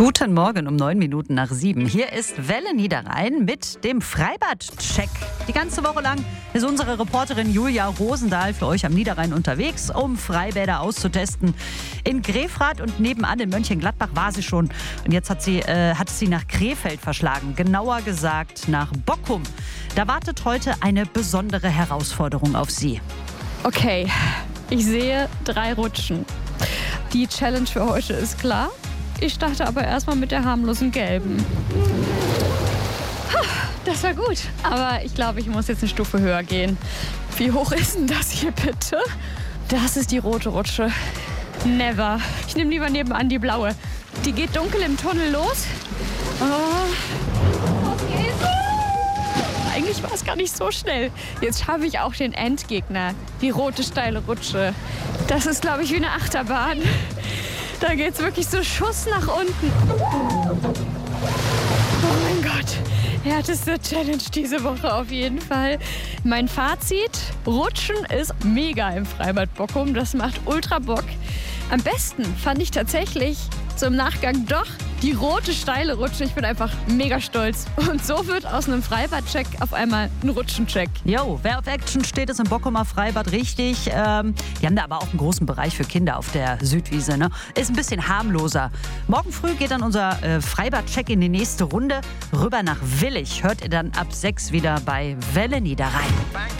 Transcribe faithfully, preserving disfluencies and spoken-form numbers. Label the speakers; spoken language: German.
Speaker 1: Guten Morgen um neun Minuten nach sieben. Hier ist Welle Niederrhein mit dem Freibad-Check. Die ganze Woche lang ist unsere Reporterin Julia Rosendahl für euch am Niederrhein unterwegs, um Freibäder auszutesten. In Grefrath und nebenan in Mönchengladbach war sie schon. Und jetzt hat sie, äh, hat sie nach Krefeld verschlagen, genauer gesagt nach Bockum. Da wartet heute eine besondere Herausforderung auf sie.
Speaker 2: Okay, ich sehe drei Rutschen. Die Challenge für heute ist klar. Ich starte aber erstmal mit der harmlosen gelben. Das war gut. Aber ich glaube, ich muss jetzt eine Stufe höher gehen. Wie hoch ist denn das hier bitte? Das ist die rote Rutsche. Never. Ich nehme lieber nebenan die blaue. Die geht dunkel im Tunnel los. Oh. Okay. Eigentlich war es gar nicht so schnell. Jetzt habe ich auch den Endgegner. Die rote steile Rutsche. Das ist, glaube ich, wie eine Achterbahn. Da geht's wirklich so Schuss nach unten. Oh mein Gott. Härteste Challenge diese Woche auf jeden Fall. Mein Fazit: Rutschen ist mega im Freibad Bockum. Das macht ultra Bock. Am besten fand ich tatsächlich so im Nachgang doch die rote steile Rutsche. Ich bin einfach mega stolz. Und so wird aus einem Freibad-Check auf einmal ein Rutschencheck.
Speaker 1: Jo, wer auf Action steht, ist im Bockumer Freibad richtig. Ähm, die haben da aber auch einen großen Bereich für Kinder auf der Südwiese. Ne? Ist ein bisschen harmloser. Morgen früh geht dann unser äh, Freibad-Check in die nächste Runde. Rüber nach Willig hört ihr dann ab sechs wieder bei Welle Niederrhein.